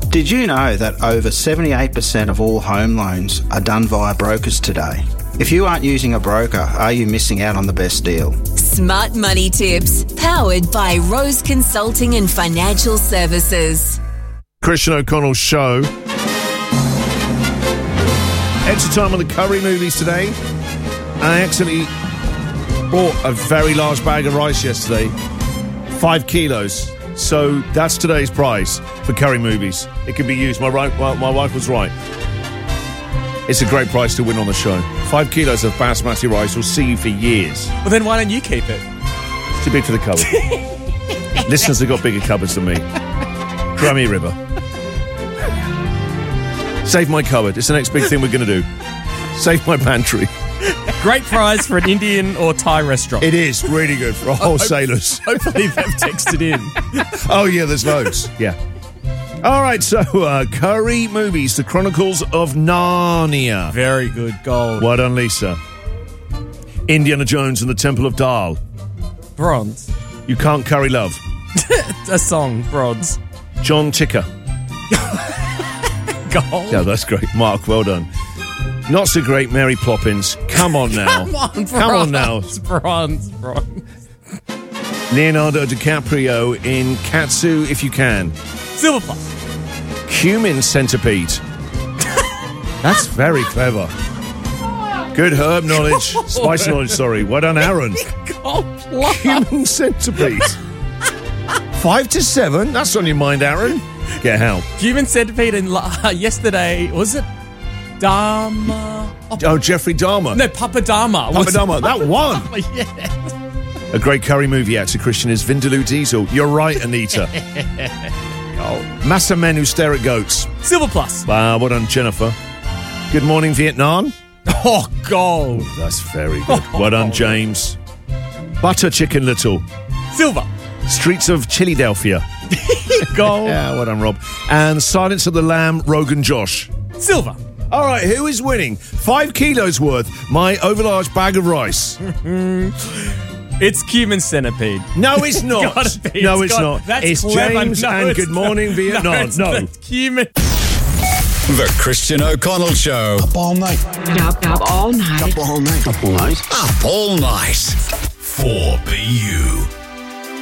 Did you know that over 78% of all home loans are done via brokers today? If you aren't using a broker, are you missing out on the best deal? Smart Money Tips, powered by Rose Consulting and Financial Services. Christian O'Connell Show. Extra time on the curry movies today. I accidentally bought a very large bag of rice yesterday. 5 kilos. So that's today's prize for curry movies. It can be used. My wife was right. It's a great prize to win on the show. 5 kilos of basmati rice will see you for years. Well, then why don't you keep it? It's too big for the cupboard. Listeners have got bigger cupboards than me. Crummy River. Save my cupboard. It's the next big thing we're going to do. Save my pantry. Great prize for an Indian or Thai restaurant. It is really good for wholesalers. Hopefully they've texted in. Oh, yeah, there's loads. Yeah. All right, so curry movies, The Chronicles of Narnia. Very good. Gold. Well done, Lisa. Indiana Jones and the Temple of Dal. Bronze. You Can't Curry Love. A song. Bronze. John Ticker. Gold. Yeah, that's great. Mark, well done. Not so great, Mary Poppins. Come on now. Come on now. Bronze. Leonardo DiCaprio in Katsu, If You Can. Silver plus. Cumin Centipede. That's very clever. Good herb knowledge. Spice knowledge, sorry. Well done, Aaron. Cumin Centipede. 5 to 7. That's on your mind, Aaron. Get help. Human Centipede in yesterday, was it Dharma? Oh, Jeffrey Dahmer. No, Papa Dharma. Papa Dahmer. That one. Yeah. A great curry movie actor, Christian, is Vindaloo Diesel. You're right, Anita. Massa men who stare at goats. Silver plus. Well done, Jennifer. Good Morning, Vietnam. Oh, gold. That's very good. Well done, James. Butter Chicken Little. Silver. Streets of Philadelphia. Gold. Yeah, well done, Rob. And Silence of the Lamb, Rogan Josh. Silver. All right, who is winning? 5 kilos worth, my overlarge bag of rice. It's Cumin Centipede. No, it's not. No, it's not. It's clever. James No, and it's Good Morning, Vietnam. No. Cumin. The Christian O'Connell Show. Up all night. Up all night. Up all night. Up all night. 4BU.